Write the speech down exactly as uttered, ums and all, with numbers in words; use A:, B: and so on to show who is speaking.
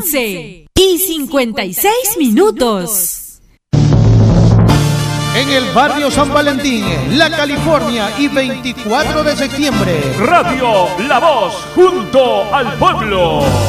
A: once y cincuenta y seis minutos.
B: En el barrio San Valentín, La California y veinticuatro de septiembre.
C: Radio La Voz, junto al pueblo.